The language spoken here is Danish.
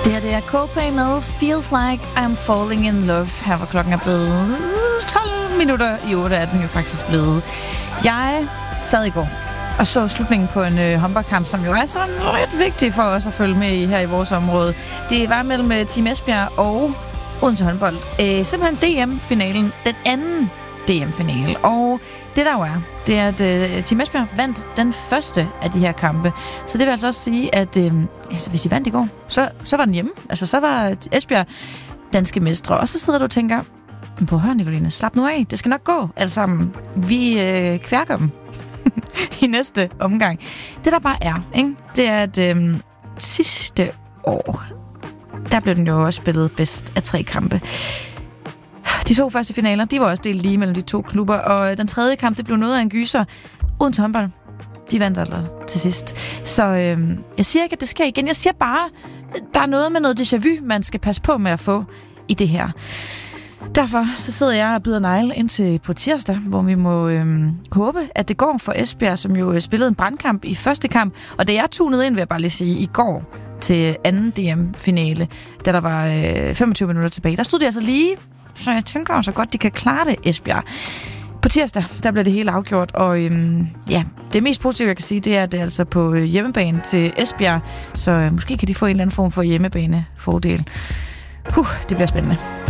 Det her det er Coldplay med Feels Like I'm Falling in Love. Her hvor klokken er blevet 12 minutter i 8 er den jo faktisk blevet. Jeg sad i går og så slutningen på en håndboldkamp, som jo er sådan lidt vigtig for os at følge med i her i vores område. Det var mellem Team Esbjerg og Odense håndbold. Simpelthen DM-finalen. Den anden DM-finale. Og det der jo er, det er, at Team Esbjerg vandt den første af de her kampe. Så det vil altså også sige, at hvis I vandt i går, så var den hjemme. Altså, så var Esbjerg danske mestre. Og så sidder du og tænker, på hør, Nicoline, slap nu af. Det skal nok gå alle sammen. Vi kværker dem i næste omgang. Det der bare er, ikke? Det er, at sidste år, der blev den jo også spillet bedst af 3 kampe. De 2 første finaler, de var også delt lige mellem de 2 klubber, og den tredje kamp, det blev noget af en gyser. Odense håndbold, de vandt altså til sidst. Så jeg siger ikke, at det sker igen. Jeg siger bare, der er noget med noget déjà vu, man skal passe på med at få i det her. Derfor så sidder jeg og bider negle indtil på tirsdag, hvor vi må håbe, at det går for Esbjerg, som jo spillede en brandkamp i første kamp. Og det er tunet ind, vil jeg bare lige sige, i går til anden DM-finale, da der var 25 minutter tilbage. Der stod det altså lige, så jeg tænker også godt, de kan klare det, Esbjerg. På tirsdag, der bliver det hele afgjort, og det mest positive, jeg kan sige, det er, at det er altså på hjemmebane til Esbjerg, så måske kan de få en eller anden form for hjemmebane-fordel. Det bliver spændende.